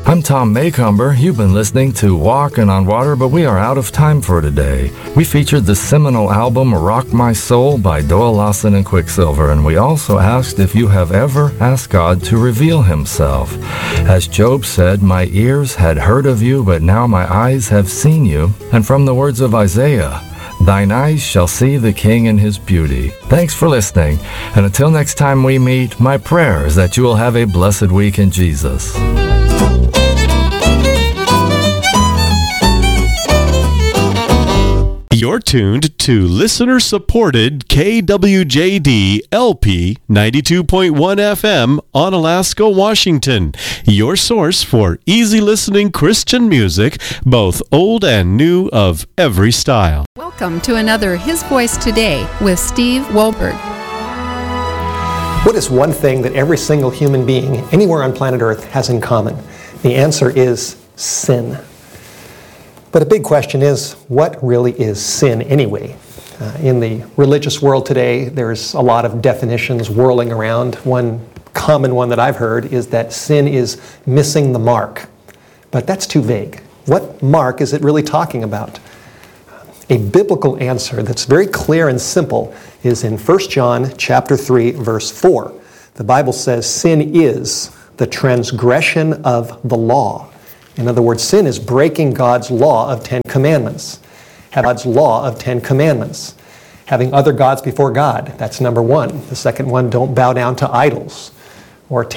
I'm Tom Maycomber. You've been listening to Walking on Water, but we are out of time for today. We featured the seminal album Rock My Soul by Doyle Lawson and Quicksilver, and we also asked if you have ever asked God to reveal himself. As Job said, "My ears had heard of you, but now my eyes have seen you." And from the words of Isaiah, "Thine eyes shall see the King in his beauty." Thanks for listening, and until next time we meet, my prayer is that you will have a blessed week in Jesus. You're tuned to listener-supported KWJD LP 92.1 FM on Alaska, Washington, your source for easy listening Christian music, both old and new of every style. Welcome to another His Voice Today with Steve Wohlberg. What is one thing that every single human being anywhere on planet Earth has in common? The answer is sin. But a big question is, what really is sin anyway? In the religious world today, there's a lot of definitions whirling around. One common one that I've heard is that sin is missing the mark. But that's too vague. What mark is it really talking about? A biblical answer that's very clear and simple is in 1 John chapter 3, verse 4. The Bible says sin is the transgression of the law. In other words, sin is breaking God's law of 10 commandments. God's law of 10 commandments. Having other gods before God, that's number one. The second one, don't bow down to idols. Or